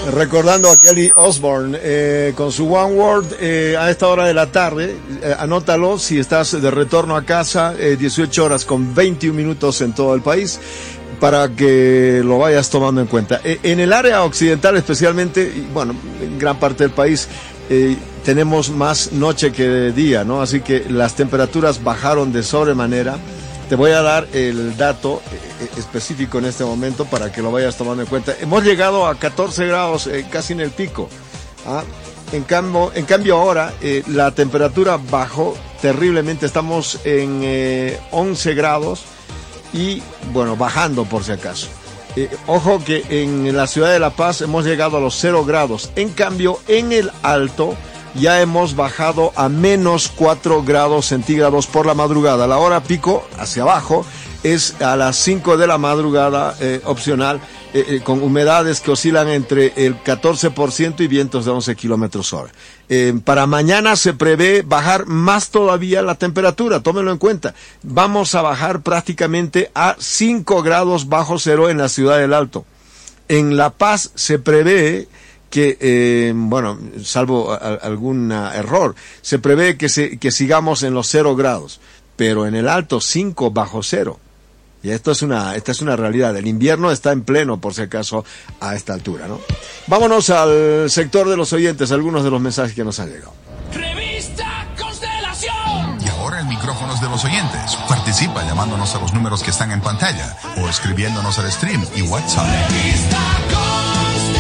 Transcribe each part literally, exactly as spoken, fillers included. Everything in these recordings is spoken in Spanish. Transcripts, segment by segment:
Recordando a Kelly Osbourne eh, con su One World eh, a esta hora de la tarde, eh, anótalo si estás de retorno a casa, eh, dieciocho horas con veintiún minutos en todo el país, para que lo vayas tomando en cuenta. Eh, en el área occidental especialmente, y bueno, en gran parte del país, eh, tenemos más noche que día, ¿no? Así que las temperaturas bajaron de sobremanera. Te voy a dar el dato eh, específico en este momento para que lo vayas tomando en cuenta. Hemos llegado a catorce grados, eh, casi en el pico. ¿ah? En cambio, en cambio ahora eh, la temperatura bajó terriblemente. Estamos en eh, once grados y, bueno, bajando por si acaso. Eh, ojo que en la ciudad de La Paz hemos llegado a los cero grados. En cambio, en el Alto ya hemos bajado a menos cuatro grados centígrados por la madrugada. La hora pico hacia abajo es a las cinco de la madrugada, eh, opcional, eh, eh, con humedades que oscilan entre el catorce por ciento y vientos de once kilómetros hora. Eh, para mañana se prevé bajar más todavía la temperatura, tómenlo en cuenta. Vamos a bajar prácticamente a cinco grados bajo cero en la ciudad del Alto. En La Paz se prevé que, eh, bueno, salvo a, a, algún error, se prevé que, se, que sigamos en los cero grados, pero en el Alto cinco bajo cero. Y esto es una, esta es una realidad. El invierno está en pleno, por si acaso, a esta altura, ¿no? Vámonos al sector de los oyentes, algunos de los mensajes que nos han llegado. Revista Constelación. Y ahora el micrófono es de los oyentes. Participa llamándonos a los números que están en pantalla o escribiéndonos al stream y WhatsApp. Revista Constelación.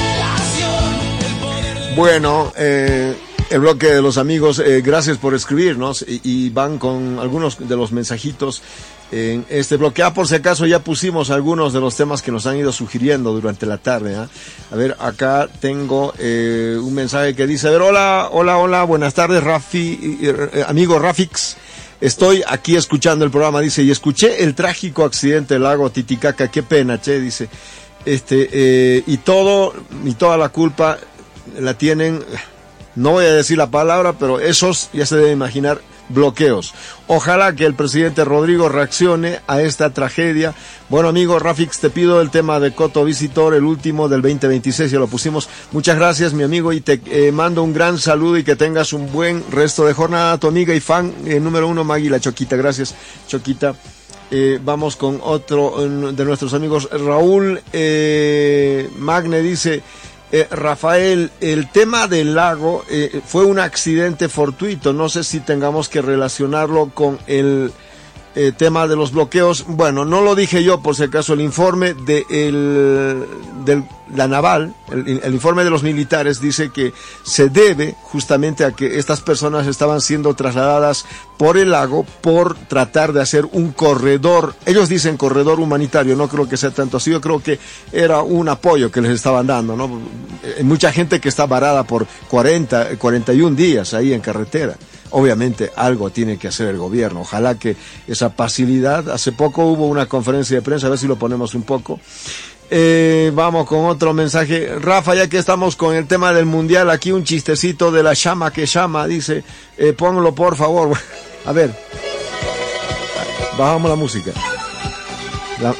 Bueno, eh, el bloque de los amigos, eh, gracias por escribirnos y, y van con algunos de los mensajitos en este bloque. Ah, por si acaso ya pusimos algunos de los temas que nos han ido sugiriendo durante la tarde. ¿eh? A ver, acá tengo eh, un mensaje que dice, a ver, hola, hola, hola, buenas tardes, Rafi, eh, amigo Rafix. Estoy aquí escuchando el programa, dice, y escuché el trágico accidente del lago Titicaca, qué pena, che, dice, este, eh, y todo, y toda la culpa la tienen, no voy a decir la palabra, pero esos, ya se debe imaginar, bloqueos. Ojalá que el presidente Rodrigo reaccione a esta tragedia. Bueno, amigo Rafix, te pido el tema de Coto Visitor, el último del veinte veintiséis, ya lo pusimos. Muchas gracias, mi amigo, y te eh, mando un gran saludo y que tengas un buen resto de jornada. Tu amiga y fan eh, número uno, Maggie La Choquita. Gracias, Choquita. Eh, vamos con otro eh, de nuestros amigos. Raúl eh, Magne dice, Eh, Rafael, el tema del lago eh, fue un accidente fortuito, no sé si tengamos que relacionarlo con el eh, tema de los bloqueos. Bueno, no lo dije yo, por si acaso, el informe de el, de la naval, el, el informe de los militares dice que se debe justamente a que estas personas estaban siendo trasladadas por el lago por tratar de hacer un corredor, ellos dicen corredor humanitario, no creo que sea tanto así, yo creo que era un apoyo que les estaban dando, ¿no? Hay mucha gente que está varada por cuarenta, cuarenta y un días ahí en carretera. Obviamente algo tiene que hacer el gobierno, ojalá que esa facilidad. Hace poco hubo una conferencia de prensa, a ver si lo ponemos un poco. Eh, vamos con otro mensaje. Rafa, ya que estamos con el tema del mundial, aquí un chistecito de la llama que llama, dice, eh, ponlo por favor. A ver, bajamos la música. La...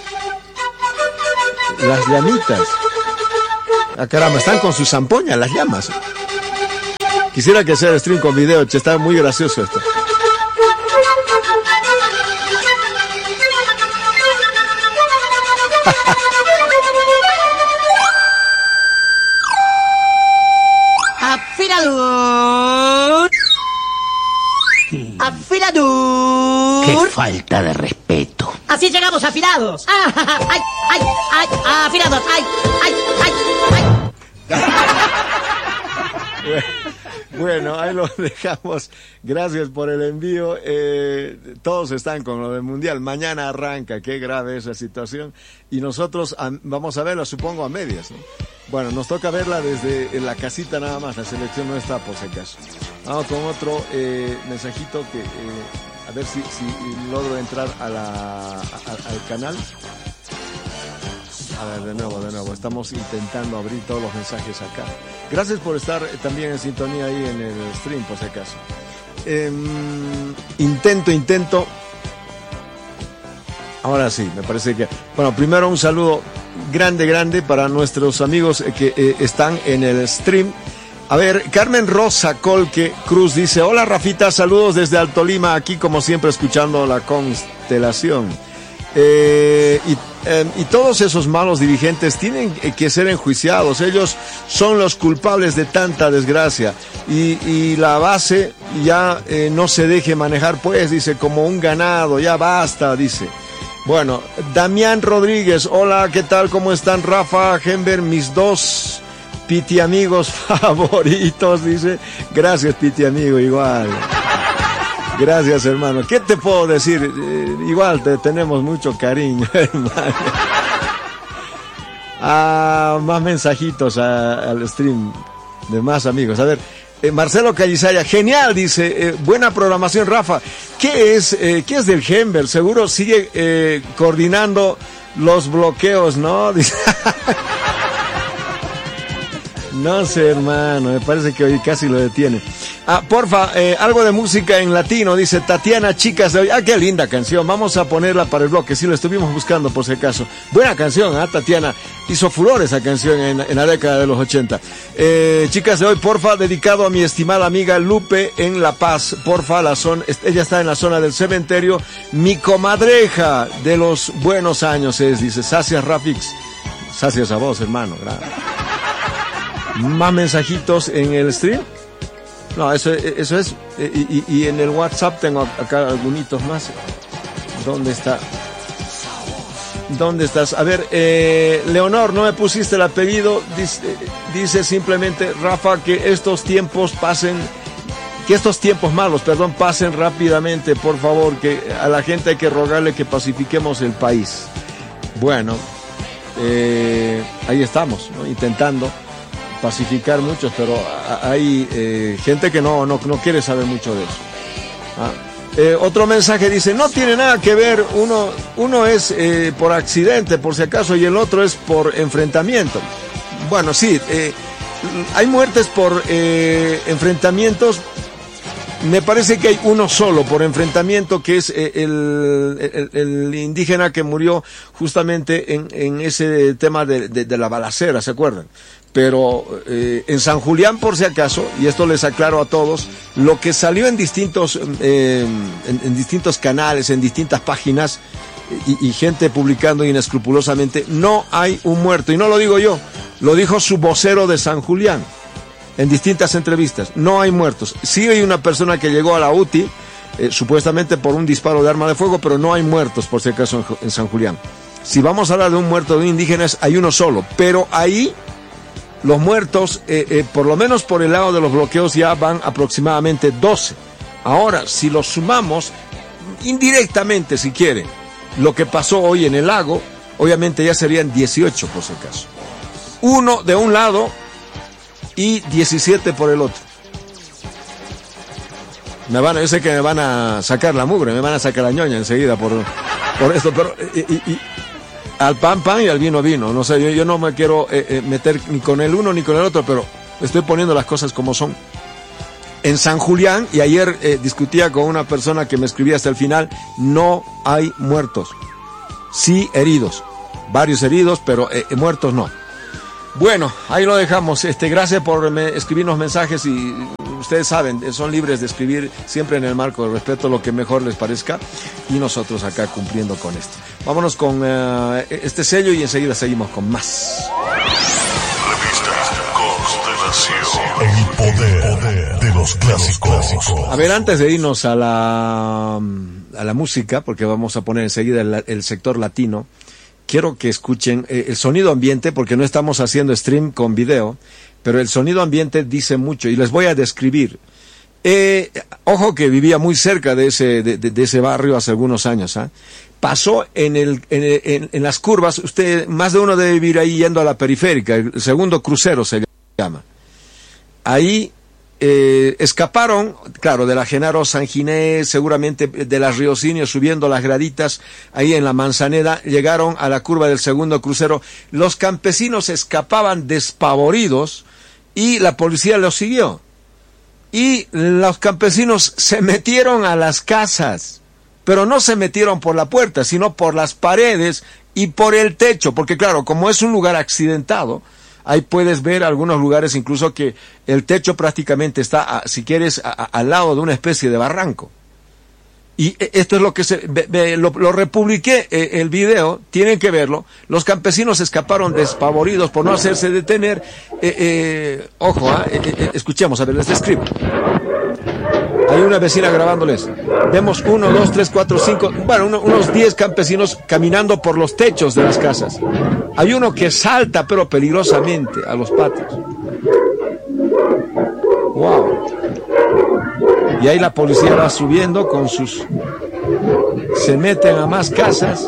Las llamitas. Ah, caramba, están con su zampoña las llamas. Quisiera que sea el stream con video, che, está muy gracioso esto. Afilador. Afilador. Qué falta de respeto. Así llegamos afilados. Ah, ay, ay, ay, afilados. Ay, ay, ay, ay. Bueno, ahí lo dejamos. Gracias por el envío. Eh, todos están con lo del mundial. Mañana arranca. Qué grave esa situación. Y nosotros a, vamos a verla, supongo, a medias, ¿no? Bueno, nos toca verla desde en la casita nada más. La selección no está, por si acaso. Vamos con otro eh, mensajito que eh, a ver si, si logro entrar a la, a, al canal. A ver, de nuevo, de nuevo. Estamos intentando abrir todos los mensajes acá. Gracias por estar también en sintonía ahí en el stream, por si acaso. Eh, intento, intento. Ahora sí, me parece que... Bueno, primero un saludo grande, grande para nuestros amigos que eh, están en el stream. A ver, Carmen Rosa Colque Cruz dice, hola Rafita, saludos desde Alto Lima, aquí como siempre escuchando la constelación. Eh, y, eh, y todos esos malos dirigentes tienen que ser enjuiciados, ellos son los culpables de tanta desgracia y, y la base ya eh, no se deje manejar pues, dice, como un ganado, ya basta, dice. Bueno, Damián Rodríguez, hola, ¿qué tal? ¿Cómo están? Rafa, Gember, mis dos Piti amigos favoritos, dice. Gracias, Piti amigo, igual. Gracias, hermano. ¿Qué te puedo decir? Eh, igual te tenemos mucho cariño, hermano. Ah, más mensajitos a, al stream de más amigos. A ver, eh, Marcelo Calizaya, genial, dice. Eh, buena programación, Rafa. ¿Qué es, eh, qué es del Gember? Seguro sigue eh, coordinando los bloqueos, ¿no? Dice. No sé, hermano, me parece que hoy casi lo detiene. Ah, porfa, eh, algo de música en latino, dice Tatiana, chicas de hoy. Ah, qué linda canción, vamos a ponerla para el bloque, sí, lo estuvimos buscando por si acaso. Buena canción, ¿ah, Tatiana? Hizo furor esa canción en, en la década de los ochenta. Eh, chicas de hoy, porfa, dedicado a mi estimada amiga Lupe en La Paz. Porfa, la zona, ella está en la zona del cementerio. Mi comadreja de los buenos años es, dice, Sacias Rafix. Sacias a vos, hermano, gracias. Más mensajitos en el stream. No, eso, eso es. Y, y, y en el WhatsApp tengo acá algunitos más. ¿Dónde está? ¿Dónde estás? A ver, eh, Leonor, no me pusiste el apellido. Dice, dice simplemente, Rafa, que estos tiempos pasen, que estos tiempos malos, perdón, pasen rápidamente, por favor, que a la gente hay que rogarle que pacifiquemos el país. Bueno, eh, ahí estamos, ¿no? Intentando pacificar muchos, pero hay eh, gente que no, no, no quiere saber mucho de eso. Ah. Eh, otro mensaje dice, no tiene nada que ver, uno, uno es eh, por accidente, por si acaso, y el otro es por enfrentamiento. Bueno, sí, eh, hay muertes por eh, enfrentamientos. Me parece que hay uno solo por enfrentamiento, que es eh, el, el, el indígena que murió justamente en, en ese tema de, de, de la balacera, ¿se acuerdan? Pero eh, en San Julián, por si acaso, y esto les aclaro a todos, lo que salió en distintos, eh, en, en distintos canales, en distintas páginas, y, y gente publicando inescrupulosamente, no hay un muerto, y no lo digo yo, lo dijo su vocero de San Julián, en distintas entrevistas, no hay muertos. Sí hay una persona que llegó a la U T I, eh, supuestamente por un disparo de arma de fuego, pero no hay muertos, por si acaso, en, en San Julián. Si vamos a hablar de un muerto de un indígena, hay uno solo, pero ahí los muertos, eh, eh, por lo menos por el lado de los bloqueos, ya van aproximadamente doce. Ahora, si los sumamos indirectamente, si quieren, lo que pasó hoy en el lago, obviamente ya serían dieciocho, por si acaso. Uno de un lado y diecisiete por el otro. Me van, yo sé que me van a sacar la mugre, me van a sacar la ñoña enseguida por, por esto, pero y, y, y, al pan pan y al vino vino, no sé, yo, yo no me quiero eh, eh, meter ni con el uno ni con el otro, pero estoy poniendo las cosas como son. En San Julián, y ayer eh, discutía con una persona que me escribía hasta el final, no hay muertos, sí heridos, varios heridos, pero eh, muertos no. Bueno, ahí lo dejamos. Este, gracias por me, escribirnos mensajes y ustedes saben, son libres de escribir siempre en el marco del respeto, lo que mejor les parezca, y nosotros acá cumpliendo con esto. Vámonos con uh, este sello y enseguida seguimos con más. El poder, poder de los clásicos. A ver, antes de irnos a la, a la música, porque vamos a poner enseguida el, el sector latino, quiero que escuchen eh, el sonido ambiente, porque no estamos haciendo stream con video, pero el sonido ambiente dice mucho y les voy a describir. Eh, ojo que vivía muy cerca de ese, de, de, de ese barrio hace algunos años. ¿eh? Pasó en, el, en, en, en las curvas, usted, más de uno debe vivir ahí yendo a la periférica, el segundo crucero se llama. Ahí eh, escaparon, claro, de la Genaro San Ginés, seguramente de las Riocinios, subiendo las graditas, ahí en la Manzaneda, llegaron a la curva del segundo crucero. Los campesinos escapaban despavoridos y la policía los siguió. Y los campesinos se metieron a las casas, pero no se metieron por la puerta, sino por las paredes y por el techo, porque claro, como es un lugar accidentado, ahí puedes ver algunos lugares incluso que el techo prácticamente está, a, si quieres, a, a, al lado de una especie de barranco. Y esto es lo que se, ve, ve, lo, lo republiqué, eh, el video, tienen que verlo. Los campesinos escaparon despavoridos por no hacerse detener. Eh, eh, ojo, eh, eh, escuchemos, a ver, les describo. Hay una vecina grabándoles. Vemos uno, dos, tres, cuatro, cinco, bueno, uno, unos diez campesinos caminando por los techos de las casas. Hay uno que salta, pero peligrosamente, a los patios. Wow. Y ahí la policía va subiendo con sus... Se meten a más casas.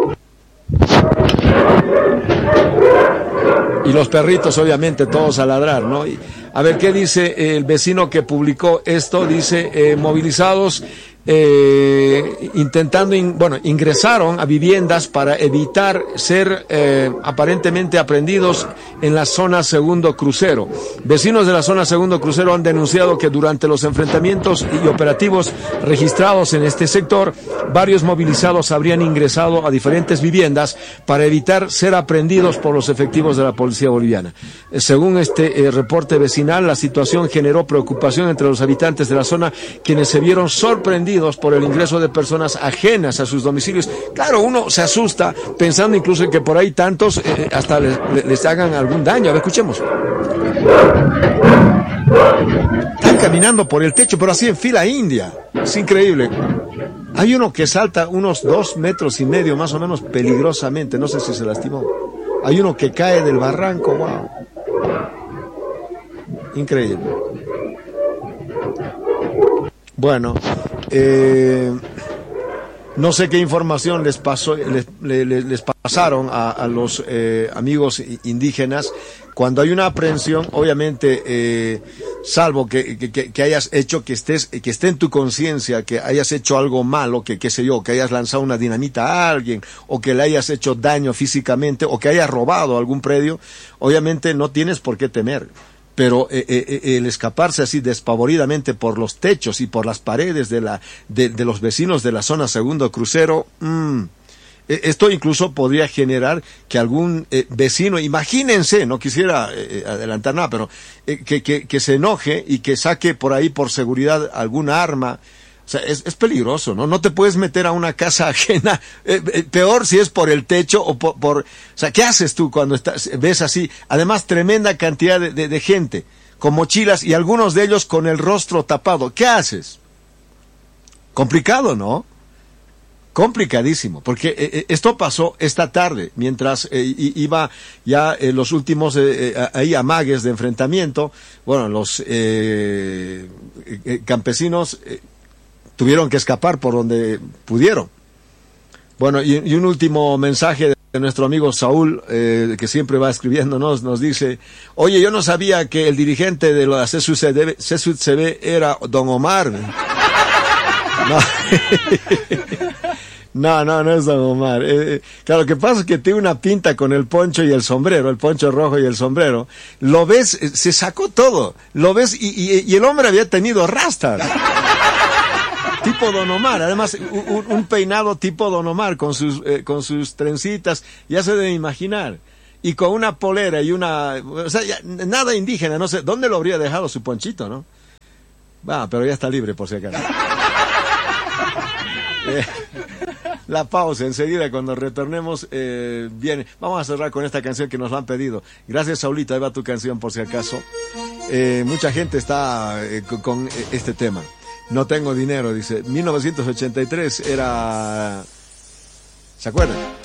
Y los perritos, obviamente, todos a ladrar, ¿no? Y, a ver, ¿qué dice el vecino que publicó esto? Dice, eh, movilizados, eh, intentando, in, bueno, ingresaron a viviendas para evitar ser eh, aparentemente aprendidos en la zona Segundo Crucero. Vecinos de la zona Segundo Crucero han denunciado que durante los enfrentamientos y operativos registrados en este sector, varios movilizados habrían ingresado a diferentes viviendas para evitar ser aprendidos por los efectivos de la policía boliviana. Eh, según este eh, reporte vecinal, la situación generó preocupación entre los habitantes de la zona, quienes se vieron sorprendidos por el ingreso de personas ajenas a sus domicilios. Claro, uno se asusta pensando incluso en que por ahí tantos eh, hasta les, les hagan algún daño. A ver, escuchemos. Están caminando por el techo, pero así en fila india. Es increíble. Hay uno que salta unos dos metros y medio, más o menos, peligrosamente. No sé si se lastimó. Hay uno que cae del barranco. Wow. Increíble. Bueno, eh, no sé qué información les pasó, les, les, les pasaron a, a los eh, amigos indígenas. Cuando hay una aprehensión, obviamente, eh, salvo que, que, que hayas hecho, que estés, que esté en tu conciencia, que hayas hecho algo malo, que qué sé yo, que hayas lanzado una dinamita a alguien, o que le hayas hecho daño físicamente, o que hayas robado algún predio, obviamente no tienes por qué temer. Pero eh, eh, el escaparse así despavoridamente por los techos y por las paredes de la de, de los vecinos de la zona Segundo Crucero, mmm, esto incluso podría generar que algún eh, vecino, imagínense, no quisiera eh, adelantar nada, pero eh, que, que, que se enoje y que saque por ahí por seguridad alguna arma. O sea, es, es peligroso, ¿no? No te puedes meter a una casa ajena, eh, eh, peor si es por el techo o por, por... O sea, ¿qué haces tú cuando estás, ves así? Además, tremenda cantidad de, de, de gente, con mochilas y algunos de ellos con el rostro tapado. ¿Qué haces? Complicado, ¿no? Complicadísimo, porque eh, esto pasó esta tarde, mientras eh, iba ya eh, los últimos eh, eh, ahí amagues de enfrentamiento. Bueno, los eh, eh, campesinos... Eh, tuvieron que escapar por donde pudieron. Bueno, y, y un último mensaje de nuestro amigo Saúl, eh, que siempre va escribiéndonos, nos dice, oye, yo no sabía que el dirigente de la C S U C B era Don Omar. No. No, no, no es Don Omar. Eh, claro, lo que pasa es que tiene una pinta con el poncho y el sombrero, el poncho rojo y el sombrero. Lo ves, eh, se sacó todo. Lo ves y, y, y el hombre había tenido rastas. Tipo Don Omar, además un, un peinado tipo Don Omar con sus eh, con sus trencitas, ya se debe imaginar, y con una polera y una, o sea, ya, nada indígena, no sé, ¿dónde lo habría dejado su ponchito, no? Va, ah, pero ya está libre por si acaso. eh, la pausa, enseguida cuando retornemos, eh, viene, vamos a cerrar con esta canción que nos la han pedido. Gracias, Saulito, ahí va tu canción por si acaso. Eh, mucha gente está eh, con, con este tema. No tengo dinero, dice. mil novecientos ochenta y tres era... ¿Se acuerdan?